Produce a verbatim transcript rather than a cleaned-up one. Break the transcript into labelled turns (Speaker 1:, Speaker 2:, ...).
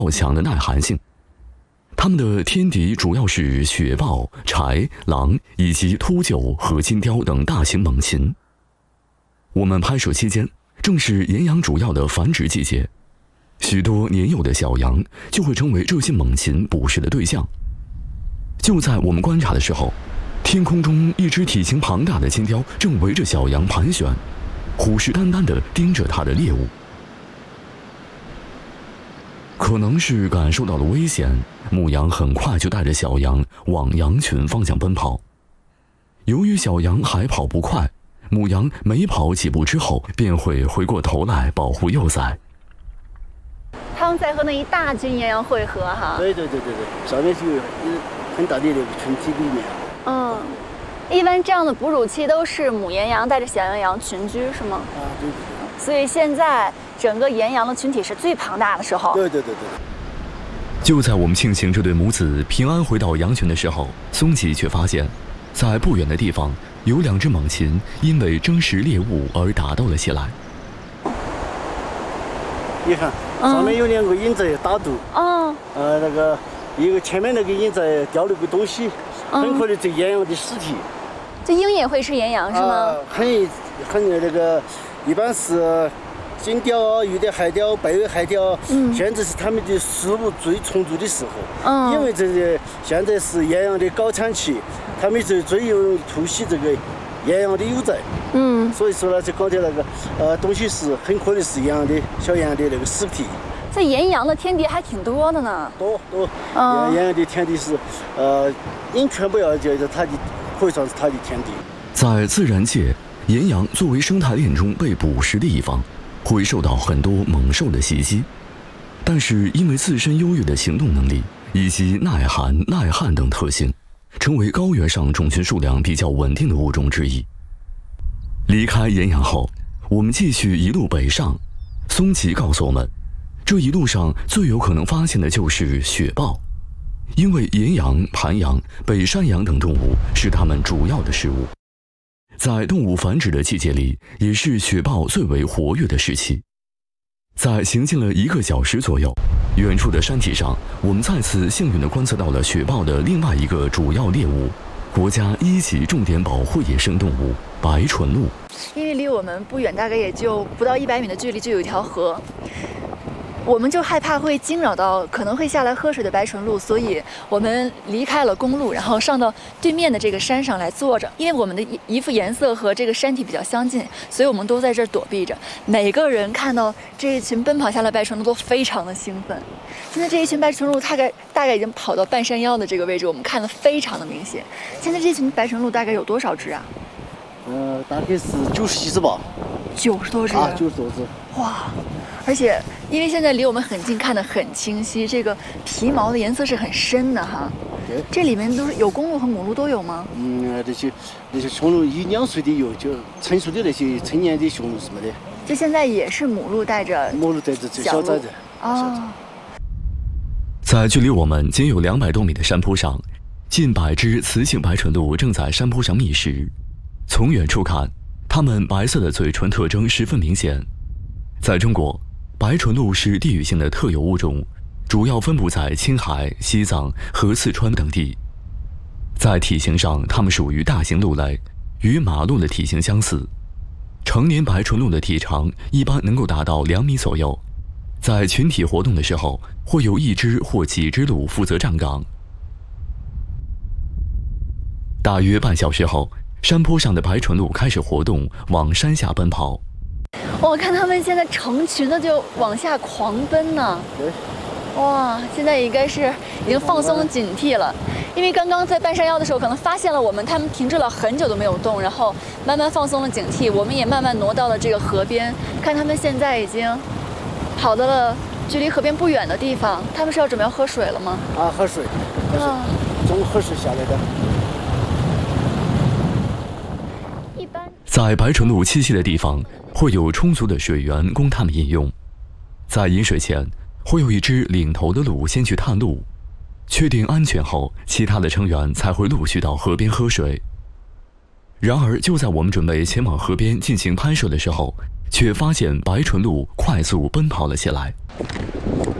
Speaker 1: 强的耐寒性。它们的天敌主要是雪豹、豺狼以及秃鹫和金雕等大型猛禽。我们拍摄期间正是岩羊主要的繁殖季节，许多年幼的小羊就会成为这些猛禽捕食的对象。就在我们观察的时候，天空中一只体型庞大的金雕正围着小羊盘旋，虎视眈眈地盯着它的猎物。可能是感受到了危险，母羊很快就带着小羊往羊群方向奔跑。由于小羊还跑不快，母羊每跑几步之后便会回过头来保护幼崽。
Speaker 2: 他们在和那一大群岩羊汇合哈。
Speaker 3: 对对对对对，上面就有很大的那个群体里面。
Speaker 2: 嗯，一般这样的哺乳期都是母岩羊带着小羊羊群居是吗？
Speaker 3: 啊，对对对。
Speaker 2: 所以现在整个岩羊的群体是最庞大的时候。
Speaker 3: 对对对对。
Speaker 1: 就在我们庆幸这对母子平安回到羊群的时候，松吉却发现，在不远的地方有两只猛禽因为争食猎物而打斗了起来。
Speaker 3: 你看，上面有两个鹰在打斗。
Speaker 2: 哦。
Speaker 3: 呃，那个一个前面那个鹰在叼了个东西，很可能是岩羊的尸体。
Speaker 2: 这鹰也会吃岩羊是吗？
Speaker 3: 呃、很很那个，一般是金雕啊，有的海雕、贝尾海雕，嗯，现在是它们的食物最充足的时候。嗯。因为这个现在是岩羊的高产期，它们是最有突袭这个岩羊的幼崽。嗯。所以说呢，这刚才那个呃东西是很可能是岩羊的小岩羊的那个尸体。
Speaker 2: 这岩羊的天敌还挺多的呢。
Speaker 3: 多多。嗯。岩羊的天敌是呃，鹰全部要就是它的。可以算是它的天敌。
Speaker 1: 在自然界，岩羊作为生态链中被捕食的一方，会受到很多猛兽的袭击。但是因为自身优越的行动能力以及耐寒、耐旱等特性，成为高原上种群数量比较稳定的物种之一。离开岩羊后，我们继续一路北上。松吉告诉我们，这一路上最有可能发现的就是雪豹。因为岩羊、盘羊、北山羊等动物是它们主要的食物，在动物繁殖的季节里，也是雪豹最为活跃的时期。在行进了一个小时左右，远处的山体上，我们再次幸运地观测到了雪豹的另外一个主要猎物——国家一级重点保护野生动物白唇鹿。
Speaker 2: 因为离我们不远，大概也就不到一百米的距离，就有一条河。我们就害怕会惊扰到可能会下来喝水的白唇鹿，所以我们离开了公路，然后上到对面的这个山上来坐着。因为我们的衣服颜色和这个山体比较相近，所以我们都在这儿躲避着。每个人看到这一群奔跑下来的白唇鹿都非常的兴奋。现在这一群白唇鹿大概大概已经跑到半山腰的这个位置，我们看得非常的明显。现在这群白唇鹿大概有多少只啊？
Speaker 3: 呃，大概是九十几只吧。
Speaker 2: 九十多只
Speaker 3: 啊，九十多只。
Speaker 2: 哇！而且因为现在离我们很近，看得很清晰，这个皮毛的颜色是很深的哈。对。这里面都是有公鹿和母鹿都有吗？
Speaker 3: 嗯，那些那些雄鹿一两岁的有，就成熟的那些成年的雄鹿什么的。
Speaker 2: 就现在也是母鹿带着
Speaker 3: 母鹿带着这小崽子。
Speaker 2: 哦。
Speaker 1: 在距离我们仅有两百多米的山坡上，近百只雌性白唇鹿正在山坡上觅食。从远处看，它们白色的嘴唇特征十分明显。在中国，白唇鹿是地域性的特有物种，主要分布在青海、西藏和四川等地。在体型上，它们属于大型鹿类，与马鹿的体型相似。成年白唇鹿的体长一般能够达到两米左右。在群体活动的时候，会有一只或几只鹿负责站岗。大约半小时后，山坡上的白唇鹿开始活动，往山下奔跑。
Speaker 2: 我看他们现在成群的就往下狂奔呢。
Speaker 3: 对。
Speaker 2: 哇，现在应该是已经放松警惕了，因为刚刚在半山腰的时候，可能发现了我们，他们停滞了很久都没有动，然后慢慢放松了警惕。我们也慢慢挪到了这个河边，看他们现在已经跑到了距离河边不远的地方。他们是要准备要喝水了吗？
Speaker 3: 啊，喝水。啊。从河水下来的。
Speaker 1: 在白唇鹿栖息的地方，会有充足的水源供它们饮用。在饮水前，会有一只领头的鹿先去探路，确定安全后，其他的成员才会陆续到河边喝水。然而，就在我们准备前往河边进行拍摄的时候，却发现白唇鹿快速奔跑了起来。